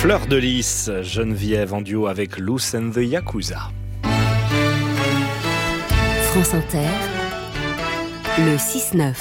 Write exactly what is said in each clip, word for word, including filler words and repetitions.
Fleur de Lys, Geneviève en duo avec Loose and the Yakuza. France Inter, le six neuf.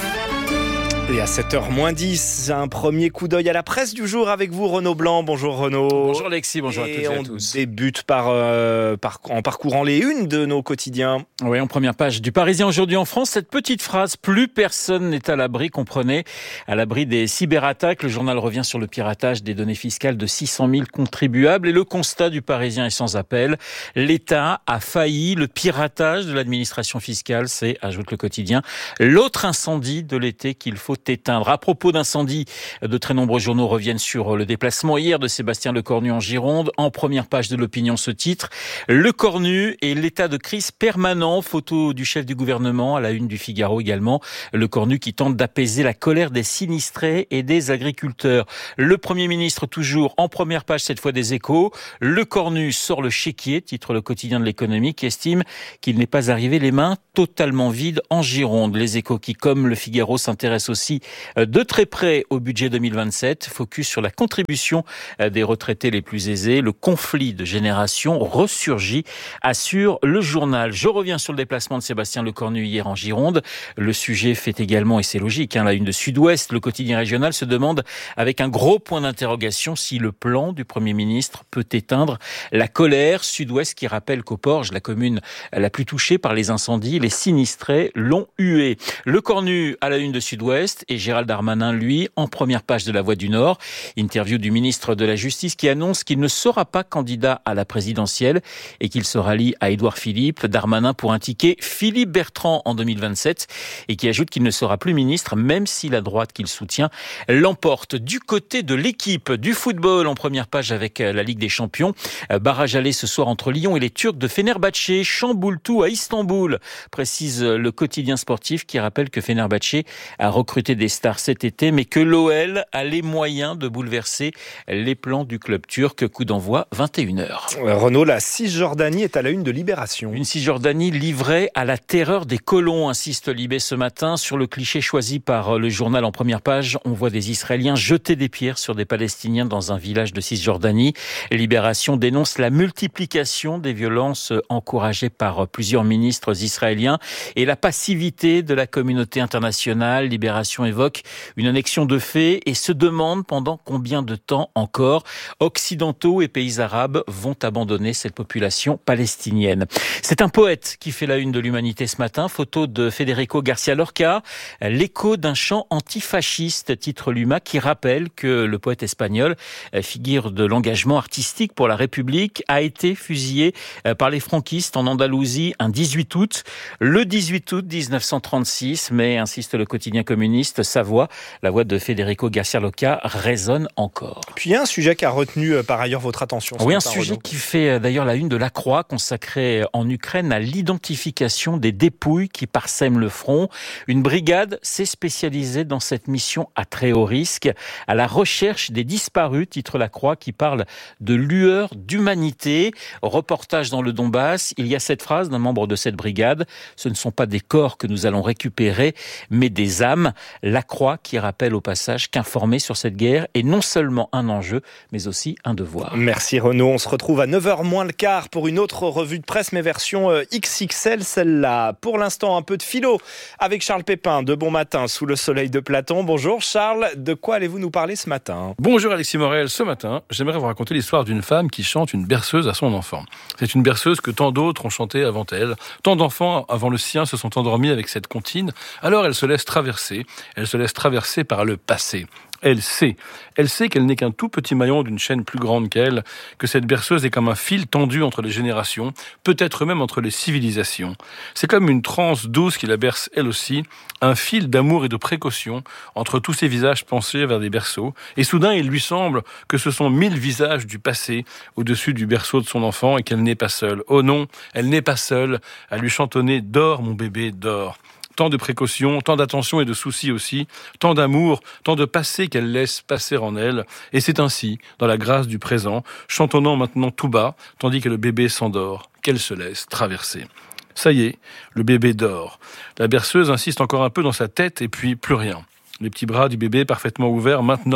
Et à sept heures moins dix, un premier coup d'œil à la presse du jour avec vous, Renaud Blanc. Bonjour Renaud. Bonjour Alexis, bonjour à toutes et à tous. Et on débute par, euh, par, en parcourant les unes de nos quotidiens. Oui, en première page du Parisien aujourd'hui en France, cette petite phrase « Plus personne n'est à l'abri », comprenez, à l'abri des cyberattaques. Le journal revient sur le piratage des données fiscales de six cent mille contribuables et le constat du Parisien est sans appel. L'État a failli, le piratage de l'administration fiscale, c'est, ajoute le quotidien, l'autre incendie de l'été qu'il faut éteindre. À propos d'incendie, de très nombreux journaux reviennent sur le déplacement hier de Sébastien Lecornu en Gironde. En première page de l'Opinion, ce titre, Lecornu et l'état de crise permanent. Photo du chef du gouvernement à la une du Figaro également. Lecornu qui tente d'apaiser la colère des sinistrés et des agriculteurs. Le Premier ministre toujours en première page cette fois des Échos. Lecornu sort le chéquier, titre le quotidien de l'économie, qui estime qu'il n'est pas arrivé les mains totalement vides en Gironde. Les Échos qui, comme le Figaro, s'intéressent aussi de très près au budget deux mille vingt-sept, focus sur la contribution des retraités les plus aisés. Le conflit de génération ressurgit, assure le journal. Je reviens sur le déplacement de Sébastien Lecornu hier en Gironde. Le sujet fait également, et c'est logique, hein, la une de Sud-Ouest, le quotidien régional se demande avec un gros point d'interrogation si le plan du Premier ministre peut éteindre la colère. Sud-Ouest qui rappelle qu'au Porge, la commune la plus touchée par les incendies, les sinistrés l'ont hué. Lecornu à la une de Sud-Ouest et Gérald Darmanin, lui, en première page de La Voix du Nord. Interview du ministre de la Justice qui annonce qu'il ne sera pas candidat à la présidentielle et qu'il se rallie à Édouard Philippe. Darmanin pour un ticket Philippe Bertrand en deux mille vingt-sept et qui ajoute qu'il ne sera plus ministre même si la droite qu'il soutient l'emporte. Du côté de l'équipe du football, en première page avec la Ligue des Champions. Barrage aller ce soir entre Lyon et les Turcs de Fenerbahçe. Chamboule tout à Istanbul, précise le quotidien sportif qui rappelle que Fenerbahçe a recruté des stars cet été, mais que l'O L a les moyens de bouleverser les plans du club turc. Coup d'envoi vingt et une heures. Renaud, la Cisjordanie est à la une de Libération. Une Cisjordanie livrée à la terreur des colons, insiste Libé ce matin. Sur le cliché choisi par le journal en première page, on voit des Israéliens jeter des pierres sur des Palestiniens dans un village de Cisjordanie. Libération dénonce la multiplication des violences encouragées par plusieurs ministres israéliens et la passivité de la communauté internationale. Libération évoque une annexion de fait et se demande pendant combien de temps encore occidentaux et pays arabes vont abandonner cette population palestinienne. C'est un poète qui fait la une de l'Humanité ce matin. Photo de Federico Garcia Lorca, l'écho d'un chant antifasciste, titre l'Huma, qui rappelle que le poète espagnol, figure de l'engagement artistique pour la République, a été fusillé par les franquistes en Andalousie un dix-huit août. Le dix-huit août dix-neuf cent trente-six, mais insiste le quotidien communiste, sa voix, la voix de Federico Garcia Lorca, résonne encore. Puis il y a un sujet qui a retenu euh, par ailleurs votre attention. Oui, un matin, sujet Renaud. qui fait d'ailleurs la une de La Croix, consacrée en Ukraine à l'identification des dépouilles qui parsèment le front. Une brigade s'est spécialisée dans cette mission à très haut risque, à la recherche des disparus, titre La Croix, qui parle de lueur d'humanité. Reportage dans le Donbass, il y a cette phrase d'un membre de cette brigade: ce ne sont pas des corps que nous allons récupérer, mais des âmes. La Croix qui rappelle au passage qu'informer sur cette guerre est non seulement un enjeu, mais aussi un devoir. Merci Renaud, on se retrouve à neuf heures moins le quart pour une autre revue de presse, mais version X X L, celle-là. Pour l'instant, un peu de philo avec Charles Pépin de Bon Matin sous le soleil de Platon. Bonjour Charles, de quoi allez-vous nous parler ce matin ? Bonjour Alexis Morel, ce matin, j'aimerais vous raconter l'histoire d'une femme qui chante une berceuse à son enfant. C'est une berceuse que tant d'autres ont chantée avant elle. Tant d'enfants avant le sien se sont endormis avec cette comptine. Alors elle se laisse traverser, elle se laisse traverser par le passé. Elle sait, elle sait qu'elle n'est qu'un tout petit maillon d'une chaîne plus grande qu'elle, que cette berceuse est comme un fil tendu entre les générations, peut-être même entre les civilisations. C'est comme une transe douce qui la berce elle aussi, un fil d'amour et de précaution entre tous ces visages penchés vers des berceaux. Et soudain, il lui semble que ce sont mille visages du passé au-dessus du berceau de son enfant et qu'elle n'est pas seule. Oh non, elle n'est pas seule à lui chantonner « Dors mon bébé, dors ». Tant de précautions, tant d'attention et de soucis aussi, tant d'amour, tant de passé qu'elle laisse passer en elle. Et c'est ainsi, dans la grâce du présent, chantonnant maintenant tout bas, tandis que le bébé s'endort, qu'elle se laisse traverser. Ça y est, le bébé dort. La berceuse insiste encore un peu dans sa tête et puis plus rien. Les petits bras du bébé parfaitement ouverts, maintenant,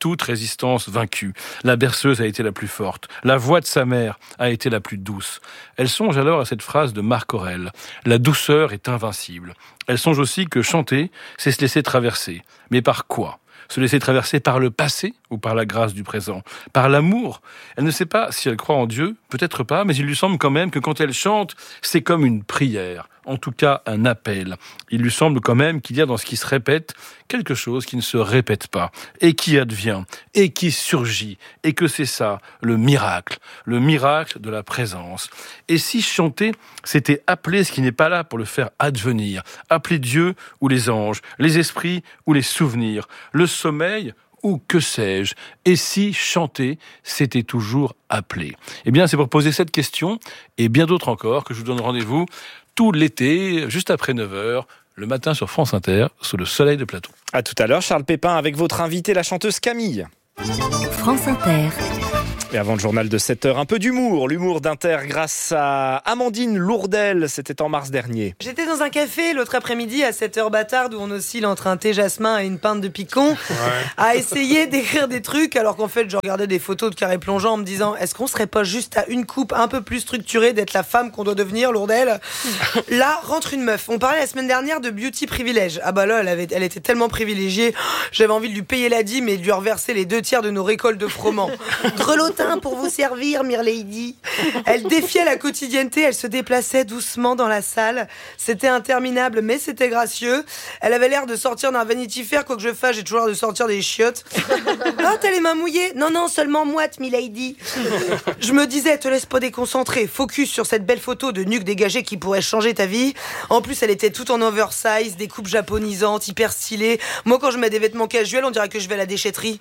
toute résistance vaincue. La berceuse a été la plus forte. La voix de sa mère a été la plus douce. Elle songe alors à cette phrase de Marc Aurèle. La douceur est invincible. Elle songe aussi que chanter, c'est se laisser traverser. Mais par quoi ? Se laisser traverser par le passé ou par la grâce du présent, par l'amour. Elle ne sait pas si elle croit en Dieu, peut-être pas, mais il lui semble quand même que quand elle chante, c'est comme une prière, en tout cas un appel. Il lui semble quand même qu'il y a dans ce qui se répète quelque chose qui ne se répète pas, et qui advient, et qui surgit, et que c'est ça, le miracle, le miracle de la présence. Et si chanter, c'était appeler ce qui n'est pas là pour le faire advenir, appeler Dieu ou les anges, les esprits ou les souvenirs, le sommeil ou que sais-je, et si chanter, c'était toujours appeler? Eh bien, c'est pour poser cette question, et bien d'autres encore, que je vous donne rendez-vous tout l'été, juste après neuf heures, le matin sur France Inter, sous le soleil de Platon. À tout à l'heure, Charles Pépin, avec votre invitée, la chanteuse Camille. France Inter. Et avant le journal de sept heures, un peu d'humour. L'humour d'Inter grâce à Amandine Lourdel. C'était en mars dernier. J'étais dans un café l'autre après-midi à sept heures bâtarde où on oscille entre un thé jasmin et une pinte de picon, ouais. à essayer d'écrire des trucs alors qu'en fait je regardais des photos de carré plongeant en me disant est-ce qu'on serait pas juste à une coupe un peu plus structurée d'être la femme qu'on doit devenir, Lourdel. Là rentre une meuf. On parlait la semaine dernière de beauty privilège. Ah bah là elle, avait, elle était tellement privilégiée, j'avais envie de lui payer la dîme et de lui reverser les deux tiers de nos récoltes de froment. Grelotin pour vous servir, Mirlady. Elle défiait la quotidienneté, elle se déplaçait doucement dans la salle. C'était interminable, mais c'était gracieux. Elle avait l'air de sortir d'un Vanity Fair, quoi que je fasse, j'ai toujours l'air de sortir des chiottes. Ah, t'as les mains mouillées? Non, non, seulement moite, Milady. Je me disais, te laisse pas déconcentrer, focus sur cette belle photo de nuque dégagée qui pourrait changer ta vie. En plus, elle était toute en oversize, des coupes japonisantes, hyper stylées. Moi, quand je mets des vêtements casuels, on dirait que je vais à la déchetterie.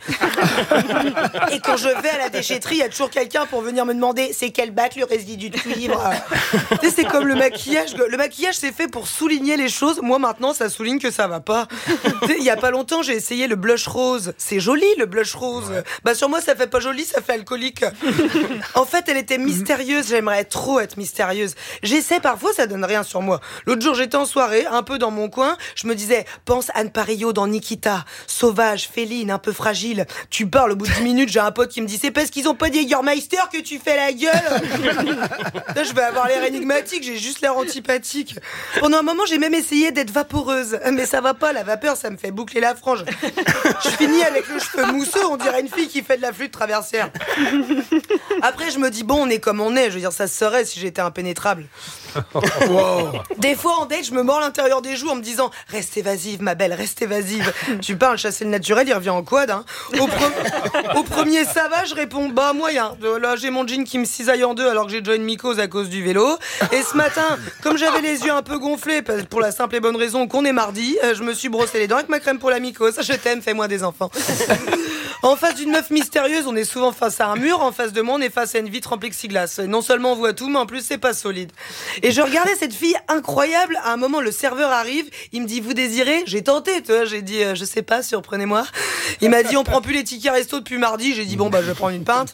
Et quand je vais à la déchetterie, il y a toujours quelqu'un pour venir me demander c'est quel bac le résidu de cuivre. Tu sais, c'est comme le maquillage. Le maquillage, c'est fait pour souligner les choses. Moi, maintenant, ça souligne que ça va pas. Il y a pas longtemps, j'ai essayé le blush rose. C'est joli, le blush rose. Ouais. Bah, sur moi, ça fait pas joli, ça fait alcoolique. En fait, elle était mystérieuse. J'aimerais trop être mystérieuse. J'essaie parfois, ça donne rien sur moi. L'autre jour, j'étais en soirée, un peu dans mon coin. Je me disais, pense Anne Parillo dans Nikita. Sauvage, féline, un peu fragile. Tu parles, au bout de dix minutes, j'ai un pote qui me dit, c'est parce qu'ils ont pas dit Jägermeister que tu fais la gueule. Là, je vais avoir l'air énigmatique, j'ai juste l'air antipathique. Pendant un moment, j'ai même essayé d'être vaporeuse. Mais ça va pas, la vapeur, ça me fait boucler la frange. Je finis avec le cheveu mousseux, on dirait une fille qui fait de la flûte traversière. Après, je me dis, bon, on est comme on est. Je veux dire, ça se serait si j'étais impénétrable. Wow. Des fois, en date, je me mords l'intérieur des joues en me disant, reste évasive, ma belle, reste évasive. Tu parles, chasser le naturel, il revient en quad. Hein. Au, pre- Au premier, ça va, je réponds, bah, moyen. Là, j'ai mon jean qui me cisaille en deux alors que j'ai déjà une mycose à cause du vélo. Et ce matin, comme j'avais les yeux un peu gonflés, pour la simple et bonne raison qu'on est mardi, je me suis brossé les dents avec ma crème pour la mycose. Je t'aime, fais-moi des enfants. En face d'une meuf mystérieuse, on est souvent face à un mur. En face de moi, on est face à une vitre en plexiglas. Non seulement on voit tout, mais en plus, c'est pas solide. Et je regardais cette fille incroyable. À un moment, le serveur arrive. Il me dit, vous désirez? J'ai tenté, tu vois. J'ai dit, euh, je sais pas, surprenez-moi. Il m'a dit, on prend plus les tickets resto depuis mardi. J'ai dit, bon, bah, je vais prendre une pinte.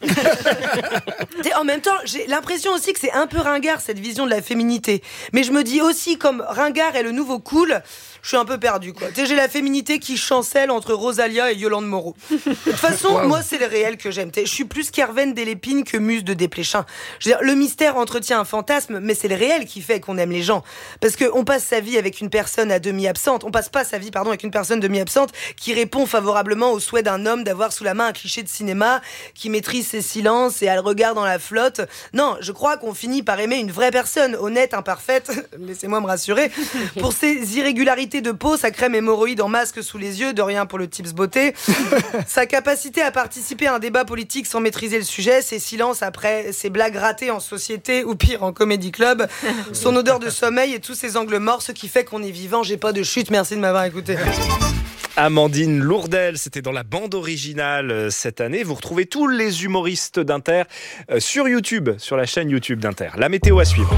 En même temps, j'ai l'impression aussi que c'est un peu ringard, cette vision de la féminité. Mais je me dis aussi, comme ringard est le nouveau cool, je suis un peu perdu, quoi. Tu sais, j'ai la féminité qui chancelle entre Rosalia et Yolande Moreau. De toute façon, wow. Moi, c'est le réel que j'aime. Je suis plus Kerven Delépine que Muse de Desplechin. Je veux dire, le mystère entretient un fantasme, mais c'est le réel qui fait qu'on aime les gens. Parce qu'on passe sa vie avec une personne à demi absente. On passe pas sa vie, pardon, avec une personne demi absente qui répond favorablement au souhait d'un homme d'avoir sous la main un cliché de cinéma, qui maîtrise ses silences et a le regard dans la flotte. Non, je crois qu'on finit par aimer une vraie personne, honnête, imparfaite. Laissez-moi me rassurer. Pour ses irrégularités de peau, sa crème hémorroïde en masque sous les yeux, de rien pour le tips beauté, sa capacité à participer à un débat politique sans maîtriser le sujet, ses silences après ses blagues ratées en société ou pire en comédie club, son odeur de sommeil et tous ses angles morts, ce qui fait qu'on est vivant. J'ai pas de chute, merci de m'avoir écouté. Amandine Lourdel, c'était dans la bande originale cette année. Vous retrouvez tous les humoristes d'Inter sur YouTube, sur la chaîne YouTube d'Inter. La météo à suivre.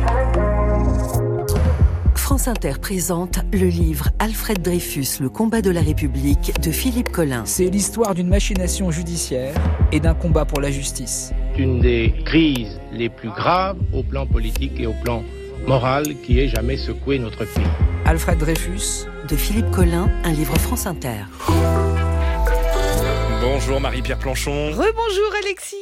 France Inter présente le livre Alfred Dreyfus, le combat de la République de Philippe Collin. C'est l'histoire d'une machination judiciaire et d'un combat pour la justice. Une des crises les plus graves au plan politique et au plan moral qui ait jamais secoué notre pays. Alfred Dreyfus de Philippe Collin, un livre France Inter. Bonjour Marie-Pierre Planchon. Rebonjour Alexis.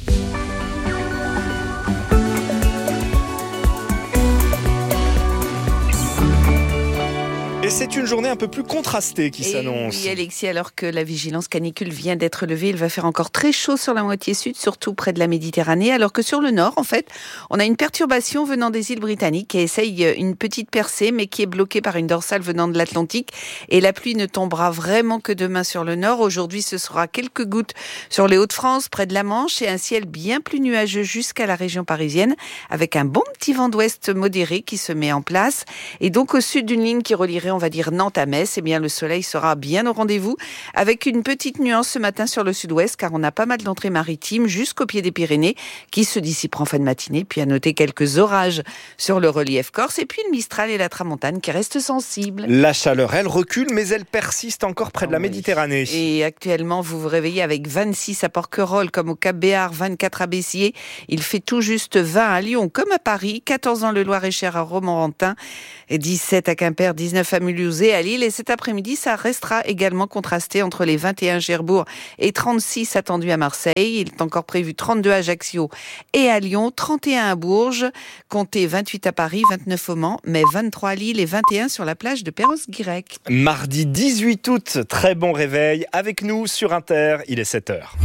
Et c'est une journée un peu plus contrastée qui Et s'annonce. Oui, Alexis, alors que la vigilance canicule vient d'être levée, il va faire encore très chaud sur la moitié sud, surtout près de la Méditerranée, alors que sur le nord, en fait, on a une perturbation venant des îles britanniques qui essaye une petite percée, mais qui est bloquée par une dorsale venant de l'Atlantique. Et la pluie ne tombera vraiment que demain sur le nord. Aujourd'hui, ce sera quelques gouttes sur les Hauts-de-France, près de la Manche, et un ciel bien plus nuageux jusqu'à la région parisienne, avec un bon petit vent d'ouest modéré qui se met en place. Et donc, au sud d'une ligne qui relierait, on va dire Nantes à Metz, eh bien le soleil sera bien au rendez-vous, avec une petite nuance ce matin sur le sud-ouest, car on a pas mal d'entrées maritimes jusqu'au pied des Pyrénées, qui se dissiperont en fin de matinée, puis à noter quelques orages sur le relief corse, et puis le Mistral et la Tramontane qui restent sensibles. La chaleur, elle recule, mais elle persiste encore près de la Oui. Méditerranée. Et actuellement, vous vous réveillez avec vingt-six à Porquerolles, comme au Cap-Béar, vingt-quatre à Béziers. Il fait tout juste vingt à Lyon, comme à Paris, quatorze dans le Loir-et-Cher à Romorantin, et dix-sept à Quimper, dix-neuf à Mulhouse et à Lille. Et cet après-midi, ça restera également contrasté entre les vingt et un Cherbourg et trente-six attendus à Marseille. Il est encore prévu trente-deux à Ajaccio et à Lyon, trente et un à Bourges, comptez vingt-huit à Paris, vingt-neuf au Mans, mais vingt-trois à Lille et vingt et un sur la plage de Perros-Guirec. Mardi dix-huit août, très bon réveil avec nous sur Inter, il est sept heures.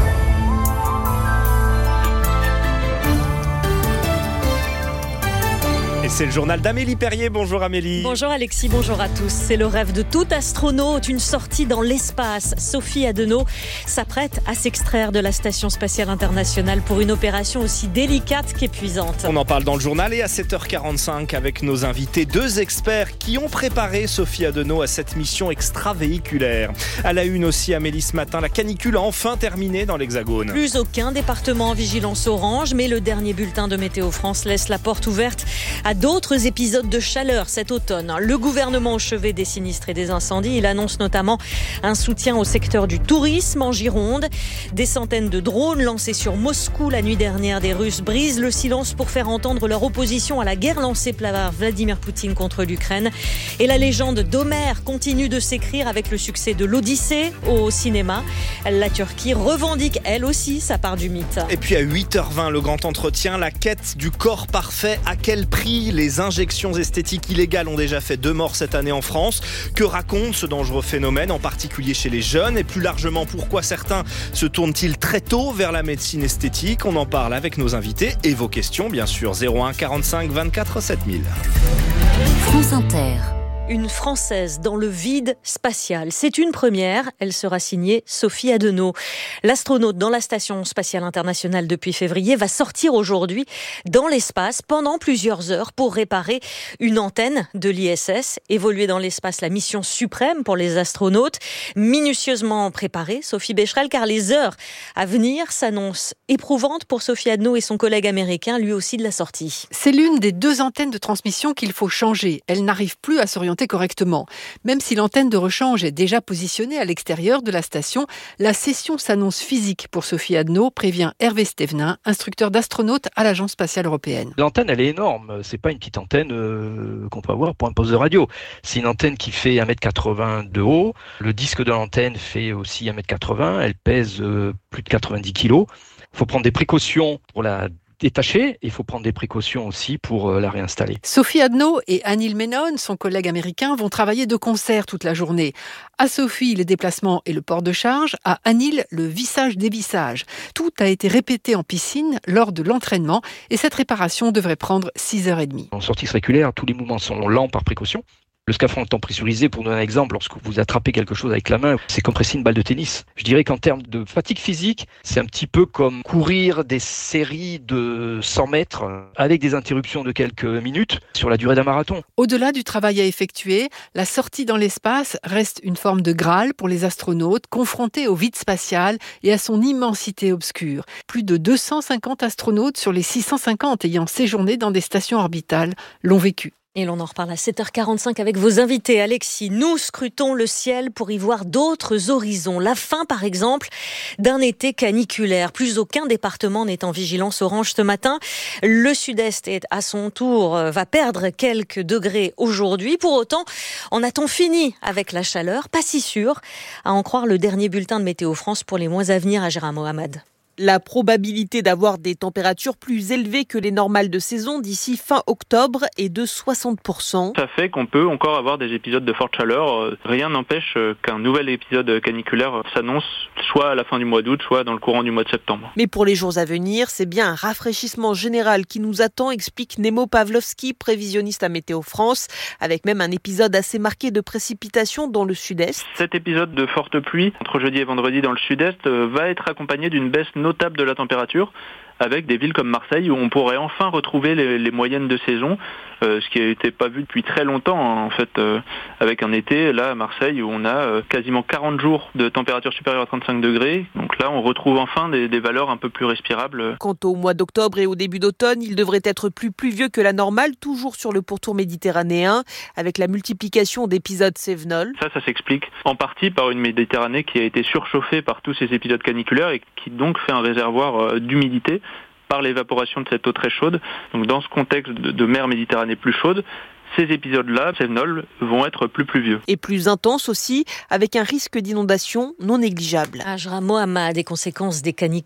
C'est le journal d'Amélie Perrier. Bonjour Amélie. Bonjour Alexis, bonjour à tous. C'est le rêve de tout astronaute, une sortie dans l'espace. Sophie Adenau s'apprête à s'extraire de la Station Spatiale Internationale pour une opération aussi délicate qu'épuisante. On en parle dans le journal et à sept heures quarante-cinq avec nos invités, deux experts qui ont préparé Sophie Adenau à cette mission extravéhiculaire. À la une aussi, Amélie, ce matin, la canicule a enfin terminé dans l'Hexagone. Plus aucun département en vigilance orange, mais le dernier bulletin de Météo France laisse la porte ouverte à d'autres épisodes de chaleur cet automne. Le gouvernement au chevet des sinistres et des incendies, il annonce notamment un soutien au secteur du tourisme en Gironde. Des centaines de drones lancés sur Moscou la nuit dernière des Russes brisent le silence pour faire entendre leur opposition à la guerre lancée par Vladimir Poutine contre l'Ukraine. Et la légende d'Homère continue de s'écrire avec le succès de l'Odyssée au cinéma. La Turquie revendique elle aussi sa part du mythe. Et puis à huit heures vingt, le grand entretien, la quête du corps parfait, à quel prix ? Les injections esthétiques illégales ont déjà fait deux morts cette année en France. Que raconte ce dangereux phénomène, en particulier chez les jeunes? Et plus largement, pourquoi certains se tournent-ils très tôt vers la médecine esthétique? On en parle avec nos invités et vos questions, bien sûr. zéro un quarante-cinq vingt-quatre sept mille. France Inter. Une Française dans le vide spatial. C'est une première. Elle sera signée Sophie Adenau. L'astronaute dans la Station Spatiale Internationale depuis février va sortir aujourd'hui dans l'espace pendant plusieurs heures pour réparer une antenne de l'I S S. Évoluer dans l'espace, la mission suprême pour les astronautes. Minutieusement préparée, Sophie Becherel, car les heures à venir s'annoncent éprouvantes pour Sophie Adenau et son collègue américain, lui aussi de la sortie. C'est l'une des deux antennes de transmission qu'il faut changer. Elle n'arrive plus à s'orienter correctement. Même si l'antenne de rechange est déjà positionnée à l'extérieur de la station, la session s'annonce physique pour Sophie Adenau, prévient Hervé Stévenin, instructeur d'astronaute à l'Agence spatiale européenne. L'antenne, elle est énorme. C'est pas une petite antenne euh, qu'on peut avoir pour un poste de radio. C'est une antenne qui fait un mètre quatre-vingts de haut. Le disque de l'antenne fait aussi un mètre quatre-vingts. Elle pèse euh, plus de quatre-vingt-dix kilos. Il faut prendre des précautions pour la détachée, il faut prendre des précautions aussi pour la réinstaller. Sophie Adenau et Anil Menon, son collègue américain, vont travailler de concert toute la journée. À Sophie, les déplacements et le port de charge. À Anil, le vissage-dévissage. Tout a été répété en piscine lors de l'entraînement et cette réparation devrait prendre six heures trente. En sortie circulaire, tous les mouvements sont lents par précaution. Le scaphandre étant pressurisé, pour donner un exemple, lorsque vous attrapez quelque chose avec la main, c'est comme presser une balle de tennis. Je dirais qu'en termes de fatigue physique, c'est un petit peu comme courir des séries de cent mètres avec des interruptions de quelques minutes sur la durée d'un marathon. Au-delà du travail à effectuer, la sortie dans l'espace reste une forme de Graal pour les astronautes confrontés au vide spatial et à son immensité obscure. Plus de deux cent cinquante astronautes sur les six cent cinquante ayant séjourné dans des stations orbitales l'ont vécu. Et l'on en reparle à sept heures quarante-cinq avec vos invités. Alexis, nous scrutons le ciel pour y voir d'autres horizons. La fin, par exemple, d'un été caniculaire. Plus aucun département n'est en vigilance orange ce matin. Le sud-est, est, à son tour, va perdre quelques degrés aujourd'hui. Pour autant, en a-t-on fini avec la chaleur? Pas si sûr, à en croire le dernier bulletin de Météo France pour les mois à venir à Gérard Mohamed. La probabilité d'avoir des températures plus élevées que les normales de saison d'ici fin octobre est de soixante pour cent. Ça fait qu'on peut encore avoir des épisodes de forte chaleur. Rien n'empêche qu'un nouvel épisode caniculaire s'annonce soit à la fin du mois d'août, soit dans le courant du mois de septembre. Mais pour les jours à venir, c'est bien un rafraîchissement général qui nous attend, explique Nemo Pavlovski, prévisionniste à Météo France, avec même un épisode assez marqué de précipitations dans le sud-est. Cet épisode de forte pluie entre jeudi et vendredi dans le sud-est va être accompagné d'une baisse notable de la température, avec des villes comme Marseille où on pourrait enfin retrouver les, les moyennes de saison, euh, ce qui n'était pas vu depuis très longtemps, hein, en fait, euh, avec un été, là à Marseille, où on a euh, quasiment quarante jours de température supérieure à trente-cinq degrés. Donc là, on retrouve enfin des, des valeurs un peu plus respirables. Quant au mois d'octobre et au début d'automne, il devrait être plus pluvieux que la normale, toujours sur le pourtour méditerranéen, avec la multiplication d'épisodes cévenols. Ça, ça s'explique en partie par une Méditerranée qui a été surchauffée par tous ces épisodes caniculaires et qui donc fait un réservoir euh, d'humidité par l'évaporation de cette eau très chaude. Donc dans ce contexte de, de mer Méditerranée plus chaude, ces épisodes-là, cévenols, vont être plus pluvieux. Et plus intenses aussi, avec un risque d'inondation non négligeable. À Gérard Mohamed, des conséquences des canicules